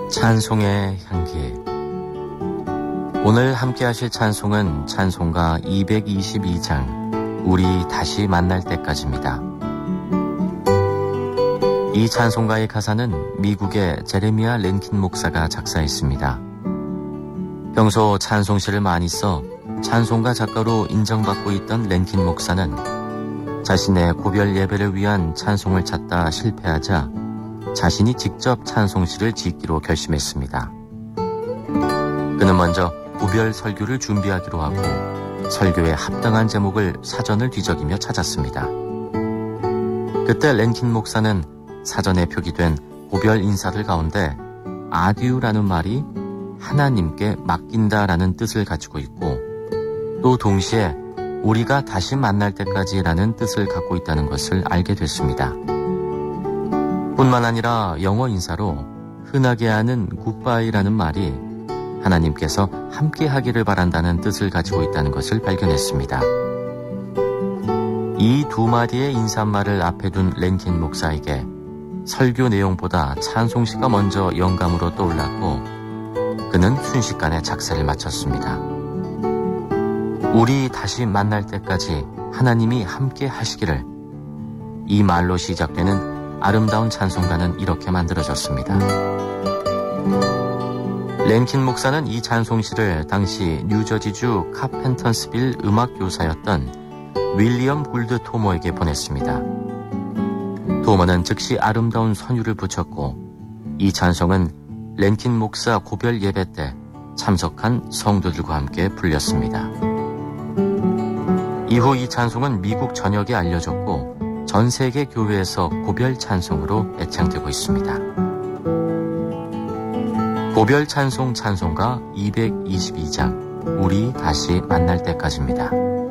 찬송의 향기. 오늘 함께 하실 찬송은 찬송가 222장 우리 다시 만날 때까지입니다. 이 찬송가의 가사는 미국의 제레미야 랭킨 목사가 작사했습니다. 평소 찬송시를 많이 써 찬송가 작가로 인정받고 있던 랭킨 목사는 자신의 고별 예배를 위한 찬송을 찾다 실패하자 자신이 직접 찬송시를 짓기로 결심했습니다. 그는 먼저 고별 설교를 준비하기로 하고 설교에 합당한 제목을 사전을 뒤적이며 찾았습니다. 그때 랭킨 목사는 사전에 표기된 고별 인사들 가운데 아듀라는 말이 하나님께 맡긴다라는 뜻을 가지고 있고 또 동시에 우리가 다시 만날 때까지라는 뜻을 갖고 있다는 것을 알게 됐습니다. 뿐만 아니라 영어 인사로 흔하게 하는 굿바이라는 말이 하나님께서 함께 하기를 바란다는 뜻을 가지고 있다는 것을 발견했습니다. 이 두 마디의 인사말을 앞에 둔 랭킨 목사에게 설교 내용보다 찬송시가 먼저 영감으로 떠올랐고 그는 순식간에 작사를 마쳤습니다. 우리 다시 만날 때까지 하나님이 함께 하시기를, 이 말로 시작되는 아름다운 찬송가는 이렇게 만들어졌습니다. 랭킨 목사는 이 찬송시를 당시 뉴저지주 카펜턴스빌 음악교사였던 윌리엄 굴드 토머에게 보냈습니다. 토머는 즉시 아름다운 선율을 붙였고 이 찬송은 랭킨 목사 고별 예배 때 참석한 성도들과 함께 불렸습니다. 이후 이 찬송은 미국 전역에 알려졌고 전 세계 교회에서 고별 찬송으로 애창되고 있습니다. 고별 찬송 찬송가 222장 우리 다시 만날 때까지입니다.